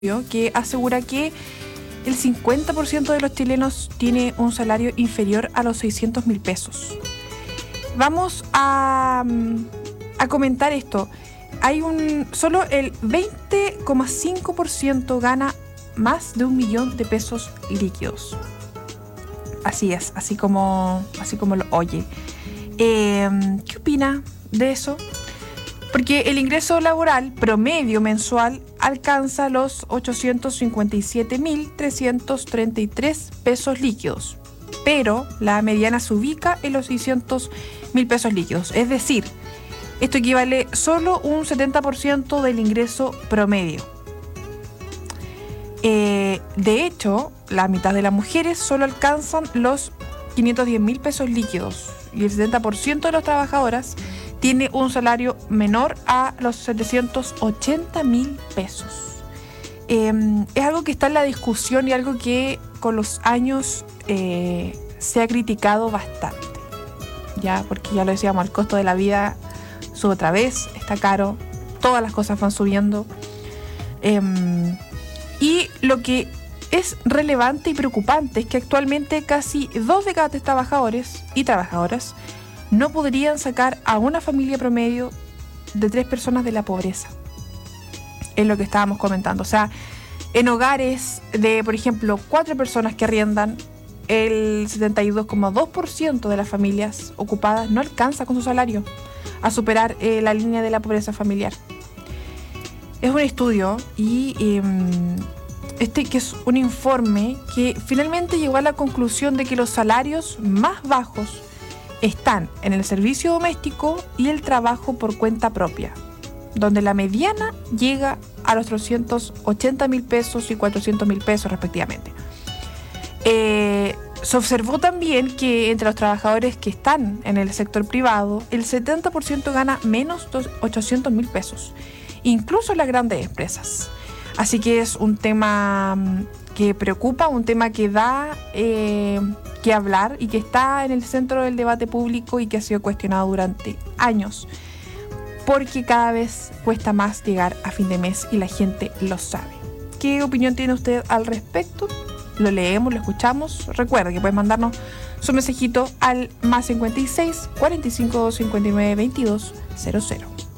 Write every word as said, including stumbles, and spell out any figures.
que asegura que el cincuenta por ciento de los chilenos tiene un salario inferior a los seiscientos mil pesos. Vamos a, a comentar esto. Hay un solo el veinte coma cinco por ciento gana más de un millón de pesos líquidos. Así es, así como, así como lo oye. Eh, ¿Qué opina de eso? Porque el ingreso laboral promedio mensual alcanza los ochocientos cincuenta y siete mil trescientos treinta y tres pesos líquidos, pero la mediana se ubica en los seiscientos mil pesos líquidos. Es decir, esto equivale solo un setenta por ciento del ingreso promedio. Eh, de hecho, la mitad de las mujeres solo alcanzan los quinientos diez mil pesos líquidos y el setenta por ciento de las trabajadoras tiene un salario menor a los setecientos ochenta mil pesos. Eh, es algo que está en la discusión y algo que con los años eh, se ha criticado bastante, ya, porque ya lo decíamos, el costo de la vida sube otra vez, está caro, todas las cosas van subiendo. Eh, y lo que es relevante y preocupante es que actualmente casi dos de cada tres trabajadores y trabajadoras no podrían sacar a una familia promedio de tres personas de la pobreza. Es lo que estábamos comentando. O sea, en hogares de, por ejemplo, cuatro personas que arriendan, el setenta y dos coma dos por ciento de las familias ocupadas no alcanza con su salario a superar eh, la línea de la pobreza familiar. Es un estudio y eh, este que es un informe que finalmente llegó a la conclusión de que los salarios más bajos están en el servicio doméstico y el trabajo por cuenta propia, donde la mediana llega a los trescientos ochenta mil pesos y cuatrocientos mil pesos respectivamente. Eh, se observó también que entre los trabajadores que están en el sector privado, el setenta por ciento gana menos de ochocientos mil pesos, incluso en las grandes empresas. Así que es un tema que preocupa, un tema que da eh, que hablar y que está en el centro del debate público y que ha sido cuestionado durante años, porque cada vez cuesta más llegar a fin de mes y la gente lo sabe. ¿Qué opinión tiene usted al respecto? Lo leemos, lo escuchamos. Recuerda que puedes mandarnos su mensajito al más cincuenta y seis, cuarenta y cinco, cincuenta y nueve, veintidós, cero cero.